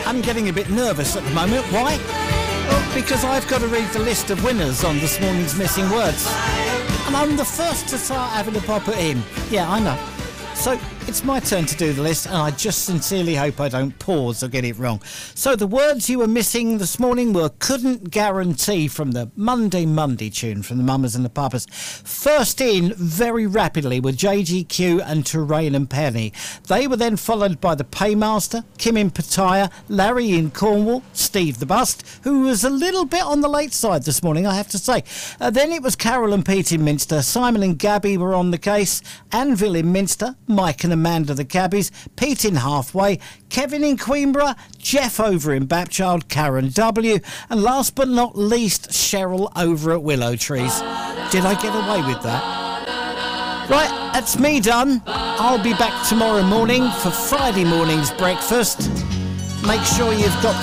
I'm getting a bit nervous at the moment. Why? Well, because I've got to read the list of winners on this morning's Missing Words. And I'm the first to start having to pop it in. Yeah, I know. So it's my turn to do the list, and I just sincerely hope I don't pause or get it wrong. So the words you were missing this morning were Couldn't Guarantee from the Monday tune from the Mamas and the Papas. First in very rapidly were JGQ and Terrain and Penny. They were then followed by the Paymaster, Kim in Pattaya, Larry in Cornwall, Steve the Bust, who was a little bit on the late side this morning, I have to say. Then it was Carol and Pete in Minster, Simon and Gabby were on the case, Anvil in Minster, Mike and Amanda the Cabbies, Pete in Halfway, Kevin in Queenborough, Jeff over in Bapchild, Karen W, and last but not least, Cheryl over at Willow Trees. Did I get away with that? Right, that's me done. I'll be back tomorrow morning for Friday morning's breakfast. Make sure you've got